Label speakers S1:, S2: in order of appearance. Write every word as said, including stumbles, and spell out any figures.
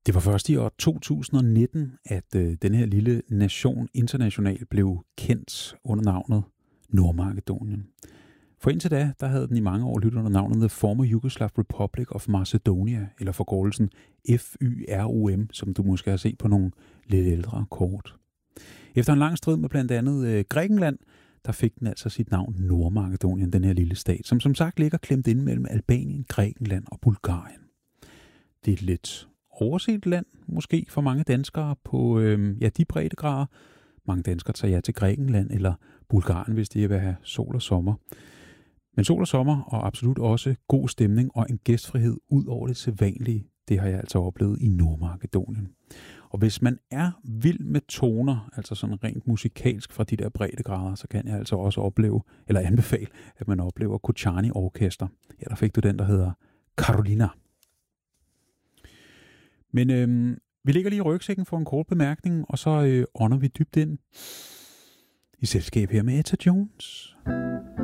S1: Det var først i år to tusind nitten, at øh, den her lille nation internationalt blev kendt under navnet Nordmakedonien. For indtil da, der havde den i mange år lyttet under navnet The Former Yugoslav Republic of Macedonia, eller forkortelsen F Y R O M, som du måske har set på nogle lidt ældre kort. Efter en lang strid med blandt andet øh, Grækenland, der fik den altså sit navn Nordmakedonien, den her lille stat, som som sagt ligger klemt inde mellem Albanien, Grækenland og Bulgarien. Det er et lidt overset land, måske for mange danskere på øh, ja, de breddegrader. Mange danskere tager ja til Grækenland eller Bulgarien, hvis de vil have sol og sommer. Men sol og sommer, og absolut også god stemning og en gæstfrihed ud over det sædvanlige, det har jeg altså oplevet i Nordmakedonien. Og hvis man er vild med toner, altså sådan rent musikalsk fra de der breddegrader, så kan jeg altså også opleve, eller anbefale, at man oplever Kočani Orkester. Ja, der fik du den, der hedder Karolina. Men øhm, vi ligger lige i rygsækken for en kort bemærkning, og så øh, ånder vi dybt ind i selskab her med Etta Jones.